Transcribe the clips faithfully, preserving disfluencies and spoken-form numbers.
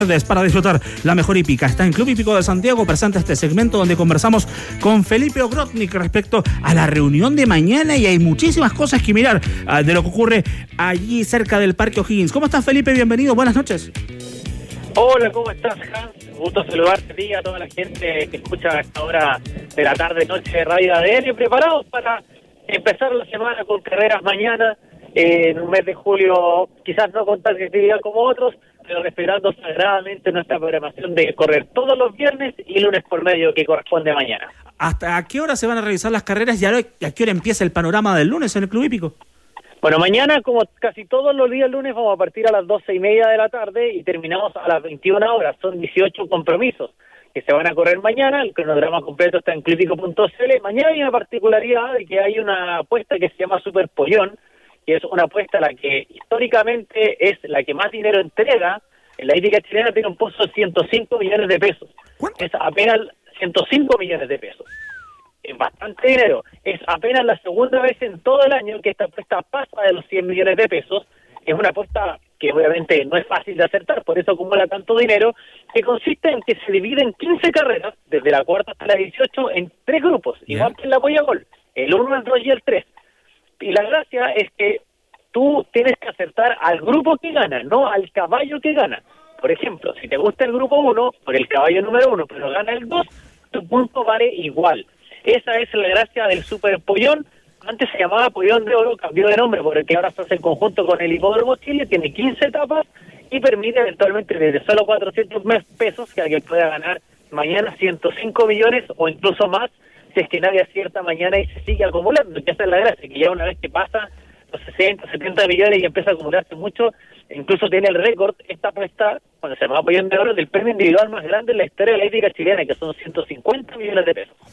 Para disfrutar la mejor hípica. Está en Club Hípico de Santiago, presenta este segmento donde conversamos con Felipe Obrotnik respecto a la reunión de mañana, y hay muchísimas cosas que mirar uh, de lo que ocurre allí cerca del Parque O'Higgins. ¿Cómo estás, Felipe? Bienvenido, buenas noches. Hola, ¿cómo estás, Hans? Un gusto saludarte a ti y a toda la gente que escucha a esta hora de la tarde, noche de Radio A D N, preparados para empezar la semana con carreras mañana, eh, en un mes de julio, quizás no con tanta actividad como otros, pero respetando sagradamente nuestra programación de correr todos los viernes y lunes por medio que corresponde mañana. ¿Hasta qué hora se van a realizar las carreras y a qué hora empieza el panorama del lunes en el Club Hípico? Bueno, mañana, como casi todos los días lunes, vamos a partir a las doce y media de la tarde y terminamos a las veintiuna horas. Son dieciocho compromisos que se van a correr mañana. El cronograma completo está en club hípico punto c l. Mañana hay una particularidad de que hay una apuesta que se llama Super Pollón, que es una apuesta la que históricamente es la que más dinero entrega. En la hípica chilena tiene un pozo de ciento cinco millones de pesos. ¿Cuánto? Es apenas ciento cinco millones de pesos. Es bastante dinero. Es apenas la segunda vez en todo el año que esta apuesta pasa de los cien millones de pesos. Es una apuesta que obviamente no es fácil de acertar, por eso acumula tanto dinero, que consiste en que se divide en quince carreras, desde la cuarta hasta la dieciocho, en tres grupos, yeah. Igual que en la Polla Gol, el uno, el dos y el tres. Y la gracia es que tú tienes que acertar al grupo que gana, no al caballo que gana. Por ejemplo, si te gusta el grupo uno, por el caballo número uno, pero gana el dos, tu punto vale igual. Esa es la gracia del Super Pollón. Antes se llamaba Pollón de Oro, cambió de nombre porque ahora se hace en conjunto con el Hipódromo Chile, tiene quince etapas y permite eventualmente desde solo cuatrocientos pesos que alguien pueda ganar mañana ciento cinco millones o incluso más, si es que nadie acierta mañana y se sigue acumulando, que esa es la gracia, que ya una vez que pasa los sesenta, setenta millones y empieza a acumularse mucho, incluso tiene el récord, esta apuesta, cuando se llama Pollón de Oro, del premio individual más grande en la historia de la hípica chilena, que son ciento cincuenta millones de pesos.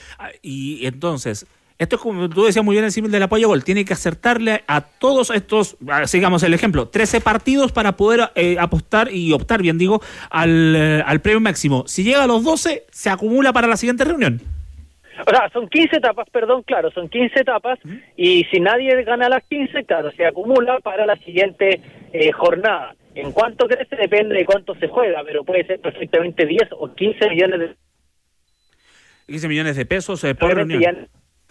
Y entonces, esto es como tú decías muy bien el símil del apoyo gol, tiene que acertarle a todos estos, sigamos el ejemplo, trece partidos para poder eh, apostar y optar, bien digo, al, eh, al premio máximo. Si llega a los doce, se acumula para la siguiente reunión. O sea, son quince etapas, perdón, claro, son quince etapas, ¿Mm? Y si nadie gana las quince, claro, se acumula para la siguiente eh, jornada. En cuánto crece depende de cuánto se juega, pero puede ser perfectamente diez o quince millones de quince millones de pesos eh, por reunión. Ya...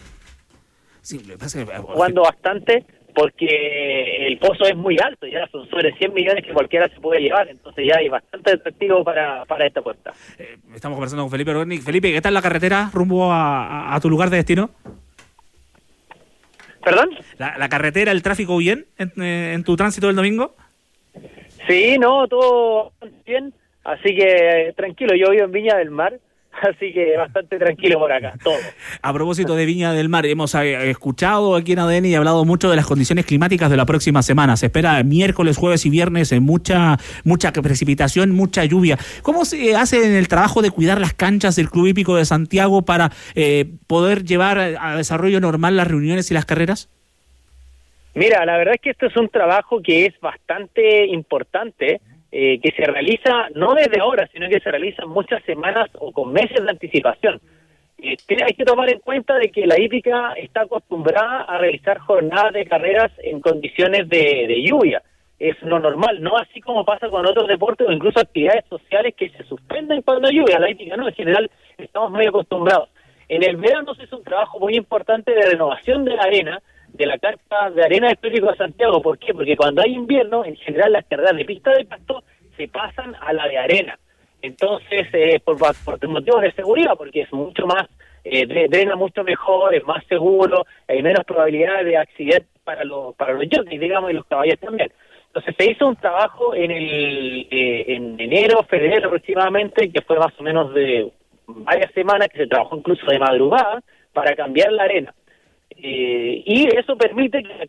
Sí, lo que pasa es que... jugando bastante porque el pozo es muy alto, ya son sobre cien millones que cualquiera se puede llevar, entonces ya hay bastante atractivo para, para esta apuesta. Eh, estamos conversando con Felipe Obrotnik. Felipe, ¿qué tal la carretera rumbo a, a, a tu lugar de destino? ¿Perdón? ¿La, la carretera, el tráfico bien en, en tu tránsito del domingo? Sí, no, todo bien, así que eh, tranquilo, yo vivo en Viña del Mar. Así que bastante tranquilo por acá, todo. A propósito de Viña del Mar, hemos escuchado aquí en A D N y hablado mucho de las condiciones climáticas de la próxima semana. Se espera miércoles, jueves y viernes mucha mucha precipitación, mucha lluvia. ¿Cómo se hace en el trabajo de cuidar las canchas del Club Hípico de Santiago para eh, poder llevar a desarrollo normal las reuniones y las carreras? Mira, la verdad es que esto es un trabajo que es bastante importante, Eh, que se realiza no desde ahora, sino que se realiza muchas semanas o con meses de anticipación. Eh, hay que tomar en cuenta de que la hípica está acostumbrada a realizar jornadas de carreras en condiciones de, de lluvia. Es lo normal, no así como pasa con otros deportes o incluso actividades sociales que se suspenden cuando hay lluvia. La hípica no, en general estamos muy acostumbrados. En el verano se hace un trabajo muy importante de renovación de la arena, de la carpa de arena del Club Hípico de Santiago. ¿Por qué? Porque cuando hay invierno, en general las carreras de pista de pasto se pasan a la de arena. Entonces, eh, por, por motivos de seguridad, porque es mucho más, eh, drena mucho mejor, es más seguro, hay menos probabilidad de accidente para los para los jockeys, digamos, y los caballos también. Entonces se hizo un trabajo en el eh, en enero, febrero aproximadamente, que fue más o menos de varias semanas, que se trabajó incluso de madrugada para cambiar la arena. Eh, y eso permite que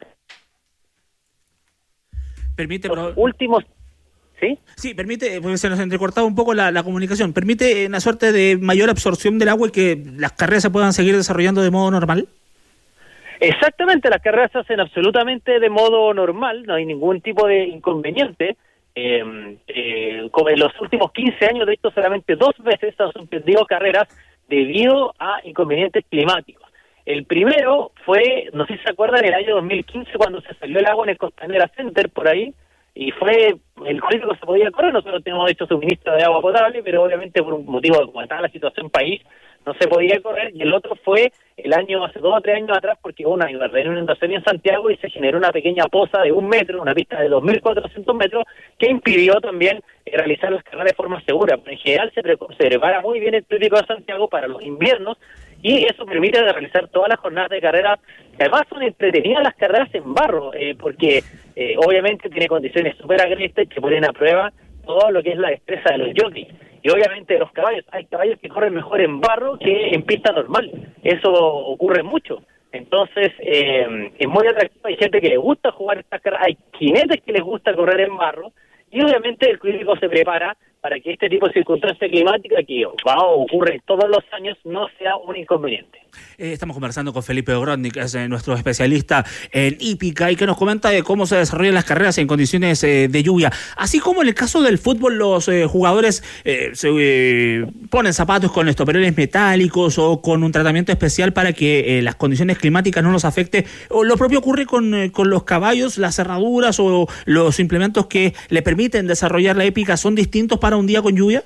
permite los últimos sí sí permite, porque se nos ha entrecortado un poco la, la comunicación, permite una suerte de mayor absorción del agua y que las carreras se puedan seguir desarrollando de modo normal. Exactamente, las carreras se hacen absolutamente de modo normal, no hay ningún tipo de inconveniente. Eh, eh, como en los últimos quince años, de esto solamente dos veces se han suspendido carreras debido a inconvenientes climáticos. El primero fue, no sé si se acuerdan, en el año dos mil quince, cuando se salió el agua en el Costanera Center, por ahí, y fue el único que se podía correr. Nosotros tenemos hecho suministro de agua potable, pero obviamente por un motivo de cómo estaba la situación país, no se podía correr, y el otro fue el año, hace dos o tres años atrás, porque hubo una inundación en Santiago y se generó una pequeña poza de un metro, una pista de dos mil cuatrocientos metros, que impidió también eh, realizar las carreras de forma segura. Pero en general se, pre se prepara muy bien el Crítico de Santiago para los inviernos, y eso permite realizar todas las jornadas de carreras, que además son entretenidas las carreras en barro, eh, porque eh, obviamente tiene condiciones súper agrestes que ponen a prueba todo lo que es la destreza de los jockeys. Y obviamente los caballos, hay caballos que corren mejor en barro que en pista normal. Eso ocurre mucho. Entonces, eh, es muy atractivo. Hay gente que le gusta jugar estas carreras, hay jinetes que les gusta correr en barro, y obviamente el clínico se prepara para que este tipo de circunstancia climática que va a ocurrir todos los años no sea un inconveniente. Eh, estamos conversando con Felipe Ogrodnik, que es eh, nuestro especialista en hípica, y que nos comenta de cómo se desarrollan las carreras en condiciones eh, de lluvia. Así como en el caso del fútbol, los eh, jugadores eh, se eh, ponen zapatos con estoperoles metálicos o con un tratamiento especial para que eh, las condiciones climáticas no los afecte. O lo propio ocurre con, eh, con los caballos, las cerraduras o los implementos que le permiten desarrollar la hípica son distintos para un día con lluvia.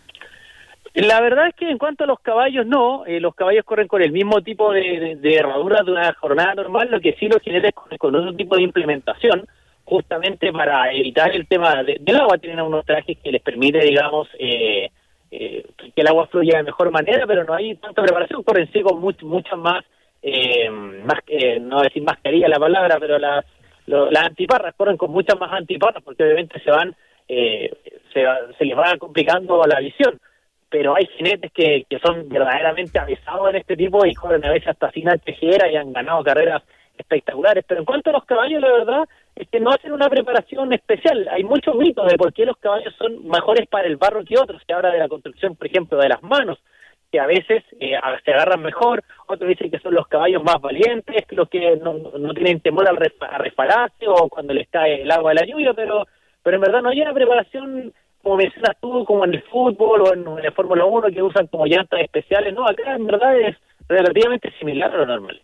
La verdad es que en cuanto a los caballos, no. Eh, los caballos corren con el mismo tipo de, de, de herradura de una jornada normal, lo que sí los jinetes corren con otro tipo de implementación, justamente para evitar el tema de, del agua. Tienen unos trajes que les permite, digamos, eh, eh, que el agua fluya de mejor manera, pero no hay tanta preparación. Corren sí con much, muchas más, eh, más eh, no decir mascarilla la palabra, pero las, lo, las antiparras, corren con muchas más antiparras, porque obviamente se van, eh, se, se les va complicando la visión. Pero hay jinetes que, que son verdaderamente avisados en este tipo y corren a veces hasta sin tejera y han ganado carreras espectaculares. Pero en cuanto a los caballos, la verdad es que no hacen una preparación especial. Hay muchos mitos de por qué los caballos son mejores para el barro que otros. Se habla de la construcción, por ejemplo, de las manos, que a veces eh, se agarran mejor. Otros dicen que son los caballos más valientes, los que no, no tienen temor a, ref, a resbalarse o cuando les cae el agua de la lluvia, pero, pero en verdad no hay una preparación, como mencionas tú, como en el fútbol o en, en el Fórmula uno, que usan como llantas especiales. No, acá en verdad es relativamente similar a lo normal.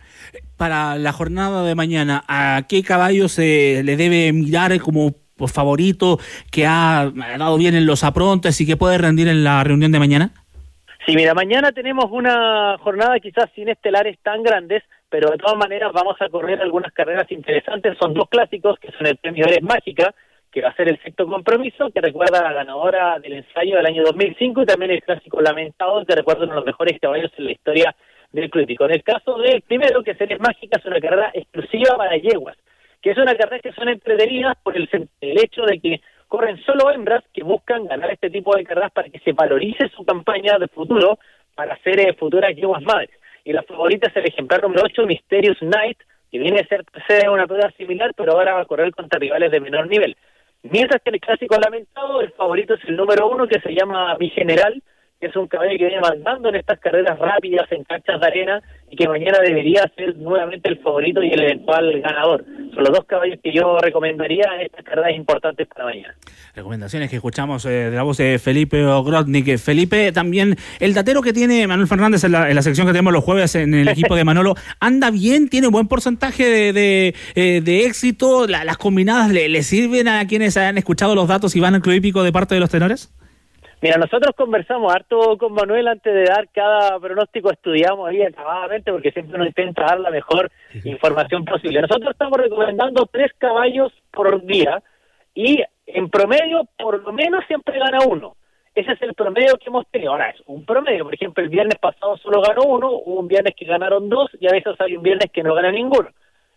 Para la jornada de mañana, ¿a qué caballo se le debe mirar como favorito, que ha dado bien en los aprontes y que puede rendir en la reunión de mañana? Sí, mira, mañana tenemos una jornada quizás sin estelares tan grandes, pero de todas maneras vamos a correr algunas carreras interesantes. Son dos clásicos, que son el Premio Eres Mágica, que va a ser el sexto compromiso, que recuerda a la ganadora del ensayo del año dos mil cinco, y también el clásico Lamentado, que recuerda uno de los mejores caballos en la historia del crítico. En el caso del primero, que es Eres Mágica, es una carrera exclusiva para yeguas, que es una carrera que son entretenidas por el, el hecho de que corren solo hembras que buscan ganar este tipo de carreras para que se valorice su campaña de futuro para ser eh, futuras yeguas madres. Y la favorita es el ejemplar número ocho, Mysterious Night, que viene a ser, ser una prueba similar, pero ahora va a correr contra rivales de menor nivel. Mientras que en el clásico Lamentado, el favorito es el número uno, que se llama Mi General, que es un caballo que viene mandando en estas carreras rápidas en canchas de arena y que mañana debería ser nuevamente el favorito y el eventual ganador. Son los dos caballos que yo recomendaría en estas carreras importantes para mañana. Recomendaciones que escuchamos eh, de la voz de Felipe Ogrodnik. Felipe, también el datero que tiene Manuel Fernández en la, en la sección que tenemos los jueves en el equipo de Manolo, ¿anda bien? ¿Tiene un buen porcentaje de, de, eh, de éxito? ¿La, ¿Las combinadas le, le sirven a quienes han escuchado los datos y van al club hípico de parte de los tenores? Mira, nosotros conversamos harto con Manuel antes de dar cada pronóstico, estudiamos ahí acabadamente porque siempre nos intenta dar la mejor información posible. Nosotros estamos recomendando tres caballos por día y en promedio por lo menos siempre gana uno. Ese es el promedio que hemos tenido. Ahora es un promedio, por ejemplo, el viernes pasado solo ganó uno, hubo un viernes que ganaron dos y a veces hay un viernes que no gana ninguno.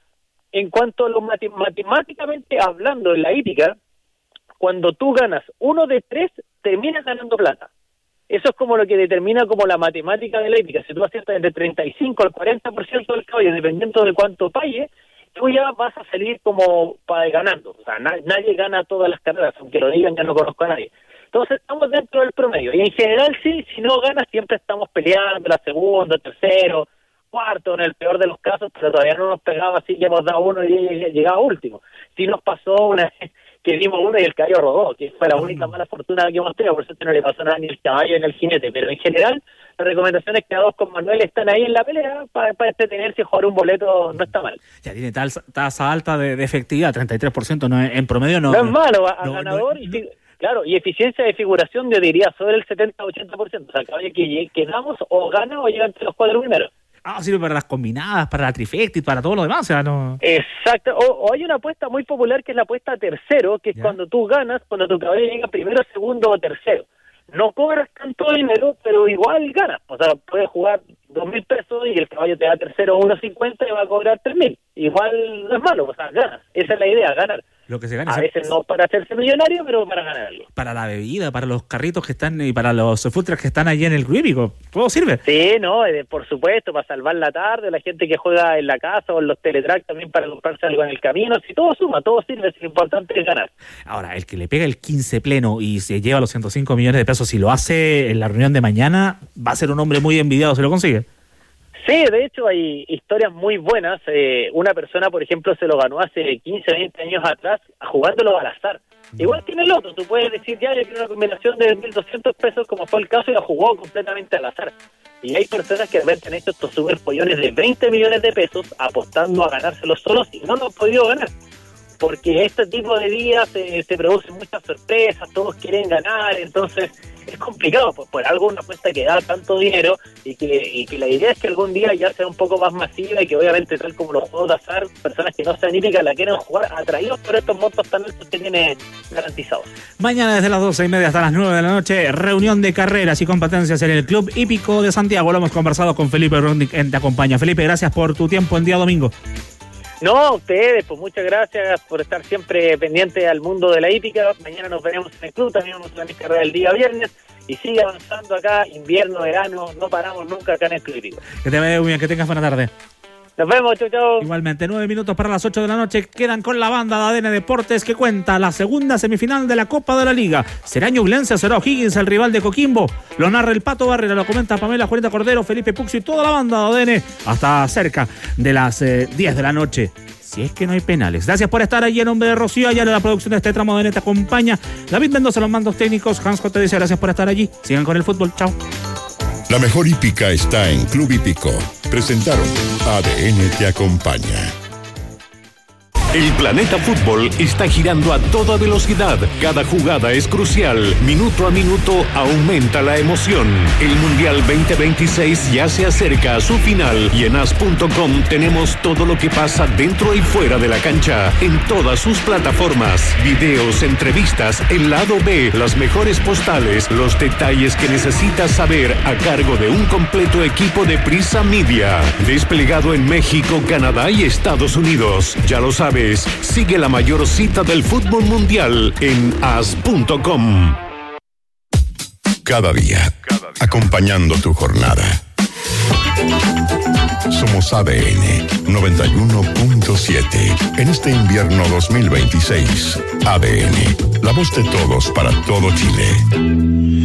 En cuanto a lo matem- matemáticamente hablando en la hípica, cuando tú ganas uno de tres, terminas ganando plata. Eso es como lo que determina como la matemática de la hípica. Si tú aciertas entre treinta y cinco al cuarenta por ciento del caballo, dependiendo de cuánto pague, tú ya vas a salir como para ganando. O sea, na- nadie gana todas las carreras, aunque lo digan, ya no conozco a nadie. Entonces estamos dentro del promedio. Y en general, sí, si no ganas, siempre estamos peleando la segunda, tercero, cuarto, en el peor de los casos, pero todavía no nos pegaba así que hemos dado uno y llegaba último. Sí nos pasó una que dimos uno y el caballo rodó, que fue la única mala fortuna que hemos tenido, por eso no le pasó nada ni el caballo ni el jinete, pero en general la recomendación es que a dos con Manuel están ahí en la pelea para, para entretenerse y jugar un boleto no está mal. Ya tiene tal tasa alta de, de efectividad, treinta y tres por ciento, no, en promedio no... No es malo, a no, ganador no, y... no. Claro, y eficiencia de figuración yo diría sobre el setenta a ochenta por ciento. O sea, caballo que quedamos o gana o llega entre los cuatro primeros. Ah, sirve para las combinadas, para la trifecta y para todo lo demás, o sea, no... Exacto, o, o hay una apuesta muy popular que es la apuesta a tercero, que es ¿ya? Cuando tú ganas, cuando tu caballo llega primero, segundo o tercero. No cobras tanto dinero, pero igual ganas. O sea, puedes jugar dos mil pesos y el caballo te da tercero uno cincuenta y va a cobrar tres mil. Igual no es malo, o sea, ganas. Esa es la idea, ganar. Lo que se gana a veces es... no para hacerse millonario, pero para ganar algo. Para la bebida, para los carritos que están y para los food trucks que están allí en el club hípico, todo sirve. Sí, no, eh, por supuesto, para salvar la tarde, la gente que juega en la casa o en los teletracks también para comprarse algo en el camino, si todo suma, todo sirve, lo importante es ganar. Ahora, el que le pega el quince pleno y se lleva los ciento cinco millones de pesos, si lo hace en la reunión de mañana, va a ser un hombre muy envidiado, ¿se lo consigue? Sí, de hecho hay historias muy buenas. Eh, una persona, por ejemplo, se lo ganó hace quince, veinte años atrás jugándolo al azar. Igual tiene el otro, tú puedes decir, ya, yo quiero una combinación de mil doscientos pesos, como fue el caso, y la jugó completamente al azar. Y hay personas que realmente han hecho estos super pollones de veinte millones de pesos apostando a ganárselos solos y no lo han podido ganar. Porque este tipo de días eh, se producen muchas sorpresas, todos quieren ganar, entonces es complicado, pues por algo una apuesta que da tanto dinero y que, y que la idea es que algún día ya sea un poco más masiva y que obviamente tal como los juegos de azar, personas que no sean hípicas la quieren jugar atraídos por estos montos tan altos que tiene garantizados. Mañana desde las doce y media hasta las nueve de la noche, reunión de carreras y competencias en el Club Hípico de Santiago. Lo hemos conversado con Felipe Rondic en Te Acompaña. Felipe, gracias por tu tiempo en día domingo. No, a ustedes, pues muchas gracias por estar siempre pendiente al mundo de la hípica. Mañana nos veremos en el club, también vamos a la carrera el día viernes. Y sigue avanzando acá, invierno, verano, no paramos nunca acá en el club hípico. Que te vaya muy bien, que tengas buena tarde. Nos vemos, chau, chau. Igualmente, nueve minutos para las ocho de la noche. Quedan con la banda de A D N Deportes que cuenta la segunda semifinal de la Copa de la Liga. ¿Será Ñublense o será O'Higgins el rival de Coquimbo? Lo narra el Pato Barrera, lo comenta Pamela Juanita Cordero, Felipe Puxi y toda la banda de A D N hasta cerca de las eh, diez de la noche. Si es que no hay penales. Gracias por estar allí en nombre de Rocío, allá en la producción de este tramo de A D N te acompaña. David Mendoza, los mandos técnicos. Hans J. dice gracias por estar allí. Sigan con el fútbol. Chao. La mejor hípica está en Club Hípico. Presentaron A D N te acompaña. El planeta fútbol está girando a toda velocidad. Cada jugada es crucial. Minuto a minuto aumenta la emoción. El Mundial veinte veintiséis ya se acerca a su final y en as punto com tenemos todo lo que pasa dentro y fuera de la cancha en todas sus plataformas. Videos, entrevistas, el lado B, las mejores postales, los detalles que necesitas saber a cargo de un completo equipo de Prisa Media. Desplegado en México, Canadá y Estados Unidos. Ya lo sabes. Sigue la mayor cita del fútbol mundial en as punto com. Cada día, acompañando tu jornada. Somos A D N noventa y uno punto siete. En este invierno dos mil veintiséis, A D N, la voz de todos para todo Chile.